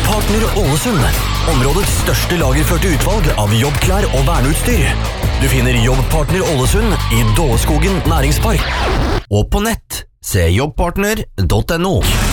Jobbpartner Ålesund. Områdets største lagerførte utvalg av jobbklær og verneutstyr. Du finner Jobbpartner Ålesund i Dåleskogen næringspark. Og på nett, se jobbpartner.no.